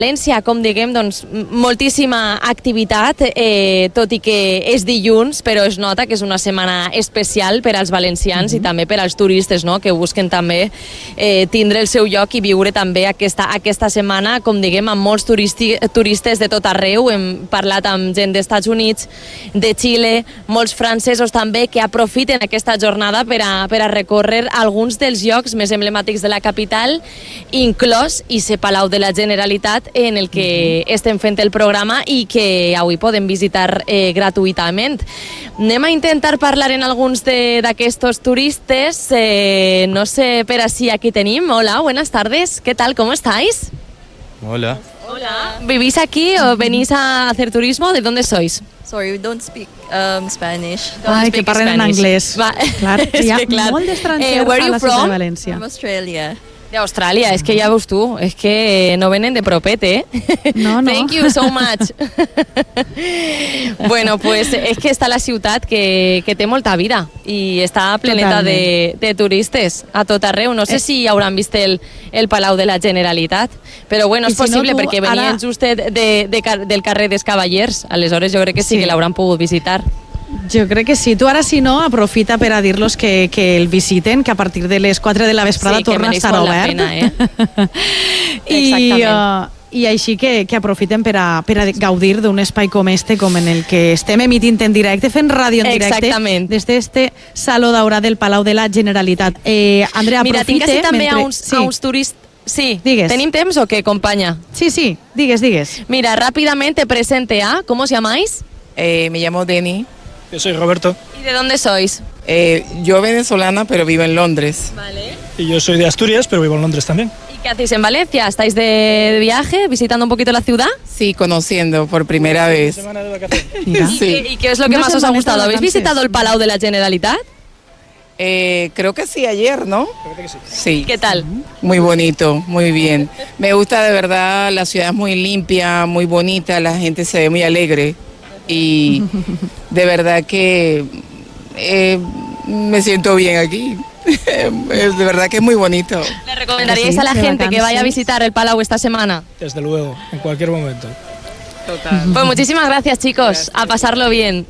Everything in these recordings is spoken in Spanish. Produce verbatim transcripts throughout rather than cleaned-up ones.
València, com diguem, doncs, moltíssima activitat, eh, tot i que és dilluns, però es nota que és una setmana especial per als valencians mm-hmm. i també per als turistes, no?, que busquen també eh, tindre el seu lloc i viure també aquesta, aquesta setmana, com diguem, amb molts turisti, turistes de tot arreu. Hem parlat amb gent dels Estats Units, de Xile, molts francesos també, que aprofiten aquesta jornada per a, per a recórrer alguns dels llocs més emblemàtics de la capital, inclòs ese Palau de la Generalitat, en el que estem fent el programa i que avui podem visitar eh, gratuïtament. Anem a intentar parlar en alguns d'aquests turistes. Eh, no sé, per així aquí tenim. Hola, buenas tardes. ¿Qué tal? ¿Cómo estáis? Hola. Hola. ¿Vivís aquí o venís a hacer turismo? ¿De dónde sois? Sorry, we don't speak um, Spanish. Don't Ai, speak que parlen en Spanish. anglès. Va. Clar, És hi ha que, clar. molt d'estrangers Eh, where a you la ciutat from? de València. From Australia. De Australia, es que ya ves tú, es que no vienen de propete, ¿eh? No, no. Thank you so much. Bueno, pues és que està la ciutat que, que té molta vida i està pleneta de, de turistes a tot arreu. No sé eh. si hauran vist el, el Palau de la Generalitat, però bueno, és si possible no, tu, perquè venien ara... just de, de, de, del carrer dels Cavallers. Aleshores jo crec que sí, sí. que l'hauran pogut visitar. Jo crec que sí. Tu ara, si no, aprofita per a dir-los que, que el visiten, que a partir de les quatre de la vesprada sí, torna a estar obert. Pena, eh? I, uh, I així que, que aprofiten per a, per a gaudir d'un espai com este, com en el que estem emitint en directe, fent ràdio en directe, Exactament. des d'este Saló Daurat del Palau de la Generalitat. Eh, Andrea, Mira, aprofite... tinc així també mentre... a uns, sí. a uns turistes... Sí, digues. ¿Tenim temps o qué, companya? Sí, sí, digues, digues. Mira, rápidamente presente a... ¿Cómo os llamáis? Eh, me llamo Denny. Yo soy Roberto. ¿Y de dónde sois? Eh, yo venezolana, pero vivo en Londres. Vale. Y yo soy de Asturias, pero vivo en Londres también. ¿Y qué hacéis en Valencia? ¿Estáis de viaje, visitando un poquito la ciudad? Sí, conociendo por primera vez. Una semana de vacaciones. Mira. ¿Y, Sí. qué, ¿Y qué es lo que Una más os ha semaneta gustado? de ¿Habéis vacances. visitado el Palau de la Generalitat? Eh, creo que sí, ayer, ¿no? Creo que sí. Sí. ¿Qué tal? Muy bonito, muy bien. Me gusta de verdad, la ciudad es muy limpia, muy bonita, la gente se ve muy alegre. Y de verdad que eh, me siento bien aquí. De verdad que es muy bonito. ¿Le recomendaríais Sí, a la de gente que vacances. vaya a visitar el Palau esta semana? Desde luego, en cualquier momento. Total. Pues muchísimas gracias, chicos. Gracias. A pasarlo bien.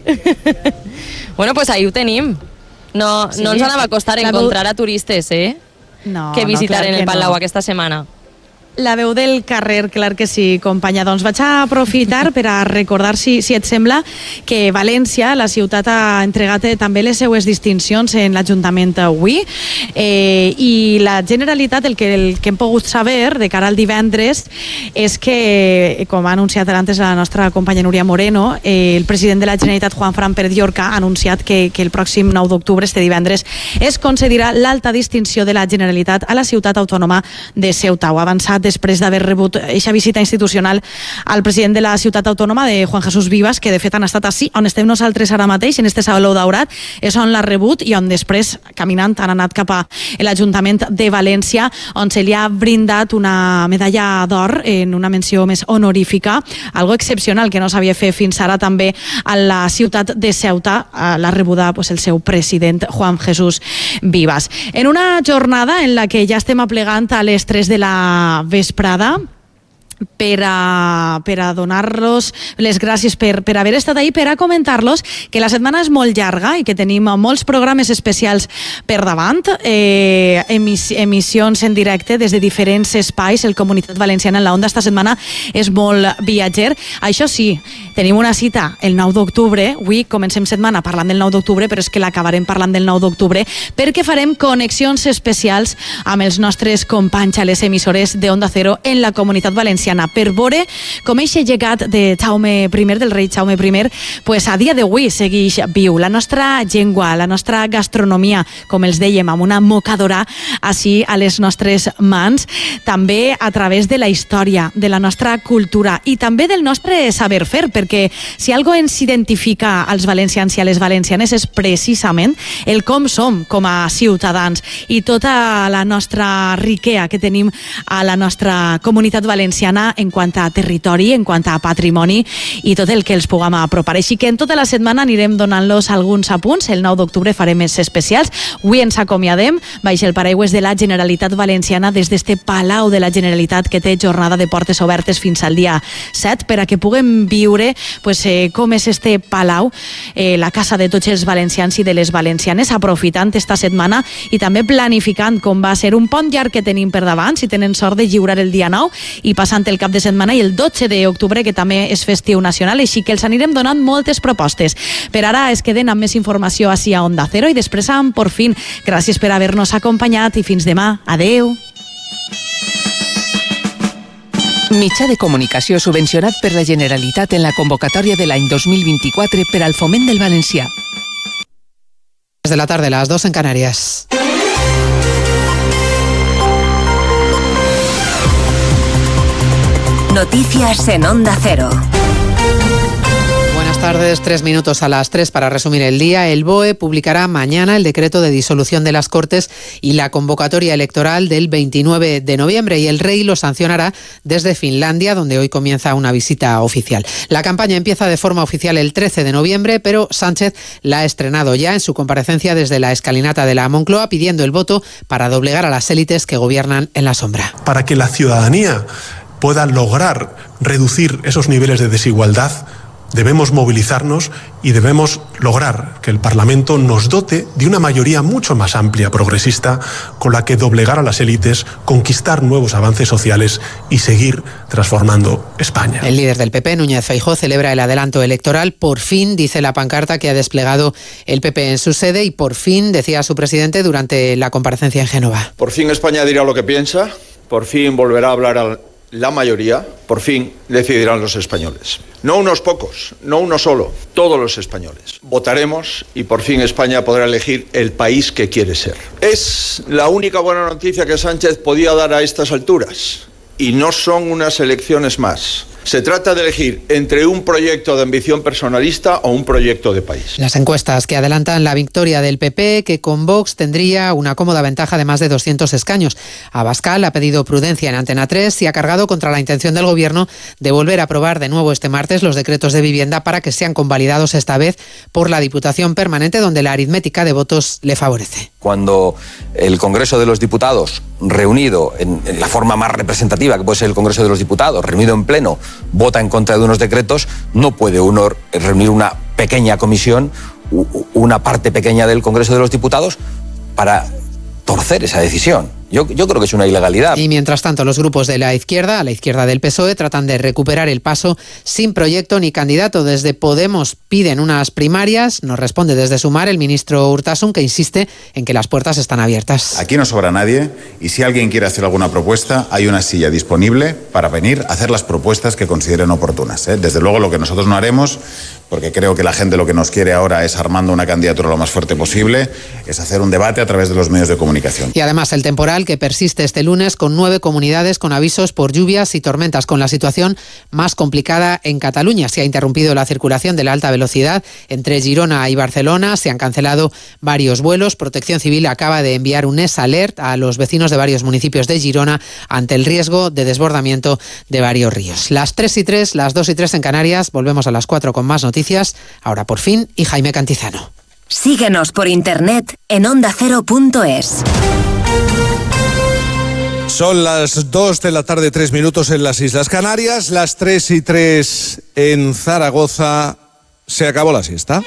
Bueno, pues ahí ho tenim. No, Sí. no ens anava a costar La encontrar a turistes, eh? No, que no, visitar clar en que el Palau no. aquesta setmana. La veu del carrer, clar que sí, companya. Doncs vaig a aprofitar per a recordar, si, si et sembla, que València, la ciutat, ha entregat també les seues distincions en l'Ajuntament avui, eh, i la Generalitat, el que, el que hem pogut saber de cara al divendres, és que, com ha anunciat antes la nostra companya Núria Moreno, eh, el president de la Generalitat, Juan Fran Pérez Llorca, ha anunciat que, que el pròxim nou d'octubre, este divendres, es concedirà l'alta distinció de la Generalitat a la ciutat autònoma de Ceuta. Ho ha avançat després d'haver rebut aquesta visita institucional al president de la ciutat autònoma, de Juan Jesús Vivas, que de fet han estat així, on estem nosaltres ara mateix, en este Saló Daurat, és on l'ha rebut i on després, caminant, han anat cap a l'Ajuntament de València, on se li ha brindat una medalla d'or en una menció més honorífica, algo excepcional que no s'havia fet fins ara també a la ciutat de Ceuta. L'ha rebuda pues, el seu president, Juan Jesús Vivas. En una jornada en la que ja estem aplegant a les tres de la vesprada, per a, per a donar-los les gràcies per, per haver estat ahí, per a comentar-los que la setmana és molt llarga i que tenim molts programes especials per davant, eh, emis, emissions en directe des de diferents espais. El Comunitat Valenciana en la Onda esta setmana és molt viatger. Això sí, tenim una cita el nou d'octubre. Avui comencem setmana parlant del nou d'octubre, però és que l'acabarem parlant del nou d'octubre perquè farem connexions especials amb els nostres companys a les emissores de Onda Cero en la Comunitat Valenciana, per veure com eixe llegat de Jaume I, del rei Jaume I, pues a dia d'avui segueix viu. La nostra llengua, la nostra gastronomia, com els dèiem, amb una mocadora així a les nostres mans, també a través de la història, de la nostra cultura i també del nostre saber fer, perquè si algo ens identifica als valencians i a les valencianes és precisament el com som com a ciutadans i tota la nostra riquea que tenim a la nostra comunitat valenciana valenciana en quant a territori, en quant a patrimoni i tot el que els puguem apropar. Així que en tota la setmana anirem donant-los alguns apunts. El nou d'octubre farem més especials. Avui ens acomiadem baix el paraigües de la Generalitat Valenciana des d'este Palau de la Generalitat que té jornada de portes obertes fins al dia set per a que puguem viure pues, eh, com és este Palau, eh, la casa de tots els valencians i de les valencianes, aprofitant esta setmana i també planificant com va ser un pont llarg que tenim per davant, si tenen sort de lliurar el dia nou i passant el cap de setmana i el dotze d'octubre, que també és festiu nacional, així que els anirem donant moltes propostes. Per ara es queden amb més informació ací a Onda Cero i després amb Por Fin. Gràcies per haver-nos acompanyat i fins demà. Adeu. Mitjà de comunicació subvencionat per la Generalitat en la convocatòria de l'any dos mil vint-i-quatre per al foment del valencià. De la tarde, las dos en Canarias. Noticias en Onda Cero. Buenas tardes, tres minutos a las tres para resumir el día. El B O E publicará mañana el decreto de disolución de las Cortes y la convocatoria electoral del veintinueve de noviembre y el Rey lo sancionará desde Finlandia, donde hoy comienza una visita oficial. La campaña empieza de forma oficial el trece de noviembre, pero Sánchez la ha estrenado ya en su comparecencia desde la escalinata de la Moncloa, pidiendo el voto para doblegar a las élites que gobiernan en la sombra. Para que la ciudadanía pueda lograr reducir esos niveles de desigualdad, debemos movilizarnos y debemos lograr que el Parlamento nos dote de una mayoría mucho más amplia, progresista, con la que doblegar a las élites, conquistar nuevos avances sociales y seguir transformando España. El líder del P P, Núñez Feijóo, celebra el adelanto electoral. Por fin, dice la pancarta que ha desplegado el P P en su sede, y por fin, decía su presidente durante la comparecencia en Génova. Por fin España dirá lo que piensa, por fin volverá a hablar al la mayoría, por fin, decidirán los españoles. No unos pocos, no uno solo, todos los españoles. Votaremos y por fin España podrá elegir el país que quiere ser. Es la única buena noticia que Sánchez podía dar a estas alturas. Y no son unas elecciones más. Se trata de elegir entre un proyecto de ambición personalista o un proyecto de país. Las encuestas que adelantan la victoria del P P, que con Vox tendría una cómoda ventaja de más de doscientos escaños. Abascal ha pedido prudencia en Antena tres y ha cargado contra la intención del Gobierno de volver a aprobar de nuevo este martes los decretos de vivienda para que sean convalidados esta vez por la Diputación Permanente, donde la aritmética de votos le favorece. Cuando el Congreso de los Diputados, reunido en, en la forma más representativa que puede ser el Congreso de los Diputados, reunido en pleno, vota en contra de unos decretos, no puede uno reunir una pequeña comisión, una parte pequeña del Congreso de los Diputados, para torcer esa decisión. Yo, yo creo que es una ilegalidad. Y mientras tanto, los grupos de la izquierda, a la izquierda del P S O E, tratan de recuperar el paso sin proyecto ni candidato. Desde Podemos piden unas primarias. Nos responde desde Sumar el ministro Urtasun, que insiste en que las puertas están abiertas. Aquí no sobra nadie y si alguien quiere hacer alguna propuesta, hay una silla disponible para venir a hacer las propuestas que consideren oportunas, ¿eh? Desde luego, lo que nosotros no haremos, porque creo que la gente lo que nos quiere ahora es, armando una candidatura lo más fuerte posible, es hacer un debate a través de los medios de comunicación. Y además el temporal que persiste este lunes con nueve comunidades con avisos por lluvias y tormentas, con la situación más complicada en Cataluña. Se ha interrumpido la circulación de la alta velocidad entre Girona y Barcelona, se han cancelado varios vuelos. Protección Civil acaba de enviar un S Alert a los vecinos de varios municipios de Girona ante el riesgo de desbordamiento de varios ríos. Las tres y tres, las dos y tres en Canarias. Volvemos a las cuatro con más noticias. Ahora Por Fin y Jaime Cantizano. Síguenos por internet en onda cero punto es. Son las dos de la tarde, tres minutos en las Islas Canarias, las tres y tres en Zaragoza. Se acabó la siesta.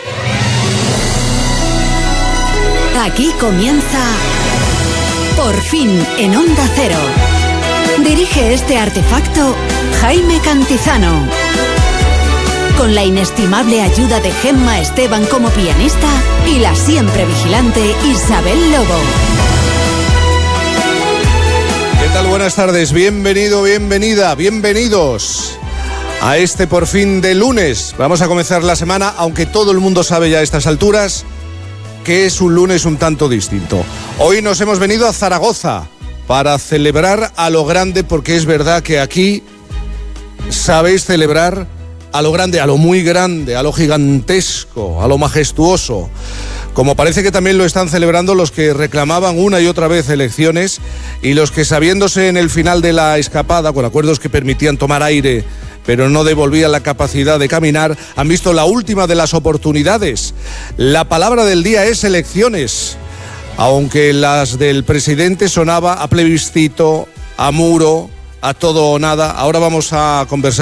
Aquí comienza Por Fin en Onda Cero. Dirige este artefacto Jaime Cantizano. Con la inestimable ayuda de Gemma Esteban como pianista y la siempre vigilante Isabel Lobo. ¿Qué tal? Buenas tardes, bienvenido, bienvenida, bienvenidos a este Por Fin de lunes. Vamos a comenzar la semana, aunque todo el mundo sabe ya a estas alturas que es un lunes un tanto distinto. Hoy nos hemos venido a Zaragoza para celebrar a lo grande, porque es verdad que aquí sabéis celebrar a lo grande, a lo muy grande, a lo gigantesco, a lo majestuoso. como parece que también lo están celebrando los que reclamaban una y otra vez elecciones y los que, sabiéndose en el final de la escapada, con acuerdos que permitían tomar aire pero no devolvían la capacidad de caminar, han visto la última de las oportunidades. La palabra del día es elecciones, aunque las del presidente sonaba a plebiscito, a muro, a todo o nada. Ahora vamos a conversar